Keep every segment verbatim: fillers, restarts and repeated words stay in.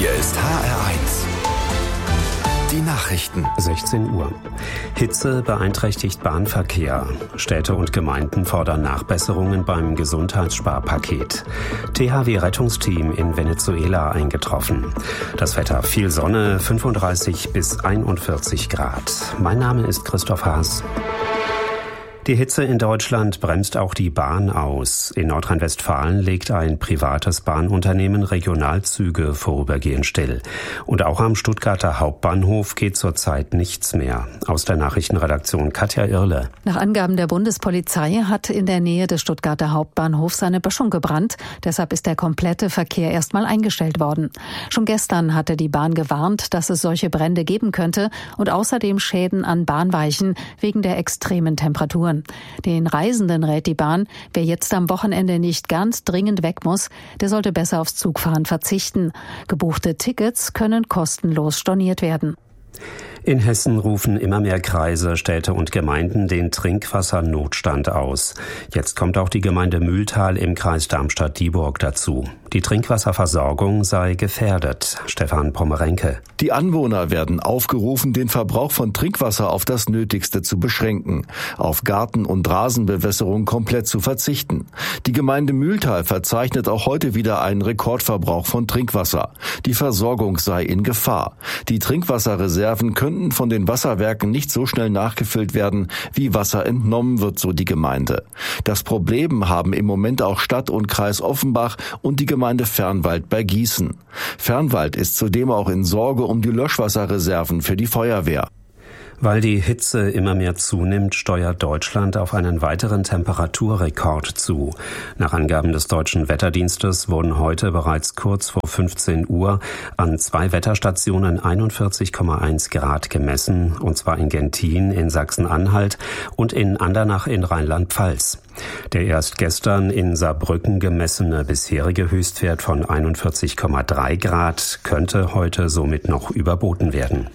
Hier ist H R eins. Die Nachrichten. sechzehn Uhr. Hitze beeinträchtigt Bahnverkehr. Städte und Gemeinden fordern Nachbesserungen beim Gesundheitssparpaket. T H W-Rettungsteam in Venezuela eingetroffen. Das Wetter: viel Sonne, fünfunddreißig bis einundvierzig Grad. Mein Name ist Christoph Haas. Die Hitze in Deutschland bremst auch die Bahn aus. In Nordrhein-Westfalen legt ein privates Bahnunternehmen Regionalzüge vorübergehend still. Und auch am Stuttgarter Hauptbahnhof geht zurzeit nichts mehr. Aus der Nachrichtenredaktion Katja Irle. Nach Angaben der Bundespolizei hat in der Nähe des Stuttgarter Hauptbahnhofs eine Böschung gebrannt. Deshalb ist der komplette Verkehr erstmal eingestellt worden. Schon gestern hatte die Bahn gewarnt, dass es solche Brände geben könnte und außerdem Schäden an Bahnweichen wegen der extremen Temperaturen. Den Reisenden rät die Bahn, wer jetzt am Wochenende nicht ganz dringend weg muss, der sollte besser aufs Zugfahren verzichten. Gebuchte Tickets können kostenlos storniert werden. In Hessen rufen immer mehr Kreise, Städte und Gemeinden den Trinkwassernotstand aus. Jetzt kommt auch die Gemeinde Mühltal im Kreis Darmstadt-Dieburg dazu. Die Trinkwasserversorgung sei gefährdet. Stefan Pommerenke. Die Anwohner werden aufgerufen, den Verbrauch von Trinkwasser auf das Nötigste zu beschränken, auf Garten- und Rasenbewässerung komplett zu verzichten. Die Gemeinde Mühltal verzeichnet auch heute wieder einen Rekordverbrauch von Trinkwasser. Die Versorgung sei in Gefahr. Die Trinkwasserreserven können von den Wasserwerken nicht so schnell nachgefüllt werden, wie Wasser entnommen wird, so die Gemeinde. Das Problem haben im Moment auch Stadt und Kreis Offenbach und die Gemeinde Fernwald bei Gießen. Fernwald ist zudem auch in Sorge um die Löschwasserreserven für die Feuerwehr. Weil die Hitze immer mehr zunimmt, steuert Deutschland auf einen weiteren Temperaturrekord zu. Nach Angaben des Deutschen Wetterdienstes wurden heute bereits kurz vor fünfzehn Uhr an zwei Wetterstationen einundvierzig Komma eins Grad gemessen, und zwar in Gentin in Sachsen-Anhalt und in Andernach in Rheinland-Pfalz. Der erst gestern in Saarbrücken gemessene bisherige Höchstwert von einundvierzig Komma drei Grad könnte heute somit noch überboten werden.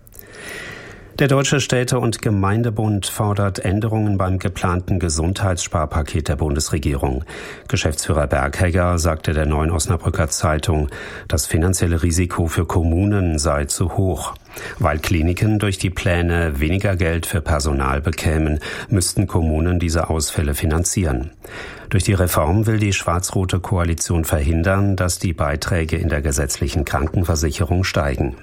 Der Deutsche Städte- und Gemeindebund fordert Änderungen beim geplanten Gesundheitssparpaket der Bundesregierung. Geschäftsführer Berghegger sagte der Neuen Osnabrücker Zeitung, das finanzielle Risiko für Kommunen sei zu hoch. Weil Kliniken durch die Pläne weniger Geld für Personal bekämen, müssten Kommunen diese Ausfälle finanzieren. Durch die Reform will die schwarz-rote Koalition verhindern, dass die Beiträge in der gesetzlichen Krankenversicherung steigen.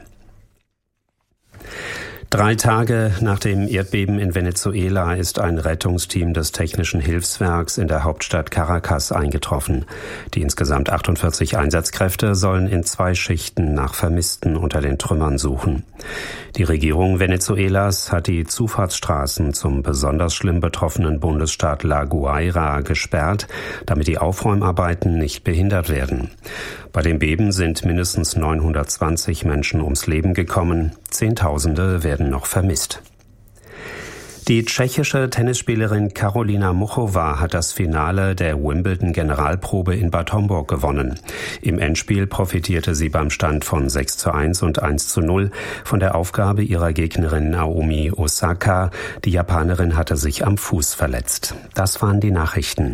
Drei Tage nach dem Erdbeben in Venezuela ist ein Rettungsteam des Technischen Hilfswerks in der Hauptstadt Caracas eingetroffen. Die insgesamt achtundvierzig Einsatzkräfte sollen in zwei Schichten nach Vermissten unter den Trümmern suchen. Die Regierung Venezuelas hat die Zufahrtsstraßen zum besonders schlimm betroffenen Bundesstaat La Guaira gesperrt, damit die Aufräumarbeiten nicht behindert werden. Bei dem Beben sind mindestens neunhundertzwanzig Menschen ums Leben gekommen. Zehntausende werden noch vermisst. Die tschechische Tennisspielerin Karolina Muchova hat das Finale der Wimbledon-Generalprobe in Bad Homburg gewonnen. Im Endspiel profitierte sie beim Stand von sechs zu eins und eins zu null von der Aufgabe ihrer Gegnerin Naomi Osaka. Die Japanerin hatte sich am Fuß verletzt. Das waren die Nachrichten.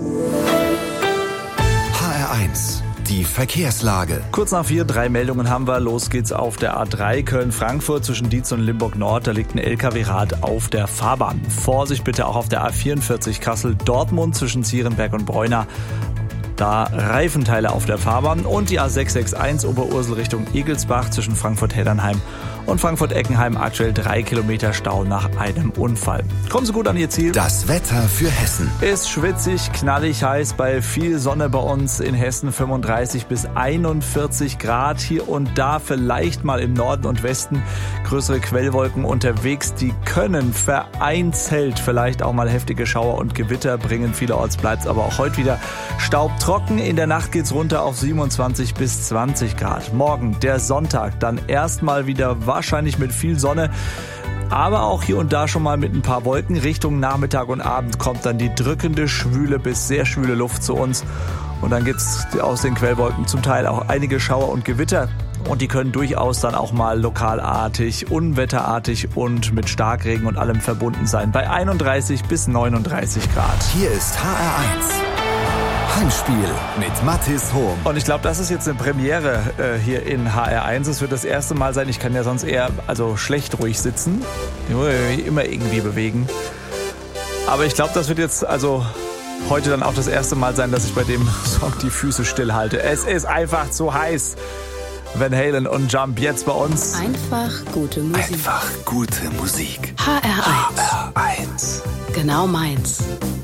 H R eins. Die Verkehrslage. Kurz nach vier, drei Meldungen haben wir. Los geht's auf der A drei Köln-Frankfurt zwischen Dietz und Limburg-Nord. Da liegt ein L K W-Rad auf der Fahrbahn. Vorsicht bitte auch auf der A vierundvierzig Kassel-Dortmund zwischen Zierenberg und Bräuner. Da Reifenteile auf der Fahrbahn. Und die A sechs sechs eins Oberursel Richtung Egelsbach zwischen Frankfurt-Heddernheim und Frankfurt-Eckenheim. Aktuell drei Kilometer Stau nach einem Unfall. Kommen Sie gut an Ihr Ziel. Das Wetter für Hessen. Ist schwitzig, knallig heiß, bei viel Sonne bei uns in Hessen, fünfunddreißig bis einundvierzig Grad. Hier und da vielleicht mal im Norden und Westen größere Quellwolken unterwegs. Die können vereinzelt vielleicht auch mal heftige Schauer und Gewitter bringen. Vielerorts bleibt es aber auch heute wieder staubtrocken. In der Nacht geht's runter auf siebenundzwanzig bis zwanzig Grad. Morgen, der Sonntag, dann erstmal wieder wahrscheinlich mit viel Sonne. Aber auch hier und da schon mal mit ein paar Wolken. Richtung Nachmittag und Abend kommt dann die drückende, schwüle bis sehr schwüle Luft zu uns. Und dann gibt's aus den Quellwolken zum Teil auch einige Schauer und Gewitter. Und die können durchaus dann auch mal lokalartig, unwetterartig und mit Starkregen und allem verbunden sein. Bei einunddreißig bis neununddreißig Grad. Hier ist H R eins. Heimspiel mit Mathis Hohm. Und ich glaube, das ist jetzt eine Premiere äh, hier in H R eins. Es wird das erste Mal sein, ich kann ja sonst eher also schlecht ruhig sitzen. Ich muss mich immer irgendwie bewegen. Aber ich glaube, das wird jetzt also heute dann auch das erste Mal sein, dass ich bei dem Song die Füße stillhalte. Es ist einfach zu heiß. Van Halen und Jump jetzt bei uns. Einfach gute Musik. Einfach gute Musik. H R eins. H R eins. Genau meins.